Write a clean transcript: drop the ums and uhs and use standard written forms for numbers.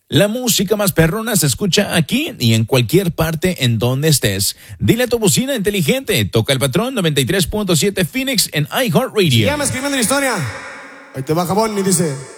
La música más perrona se escucha aquí y en cualquier parte en donde estés. Dile a tu bocina inteligente, toca el patrón 93.7 Phoenix en iHeartRadio. Ya me escribiendo una historia. Ahí te va Jabón y dice...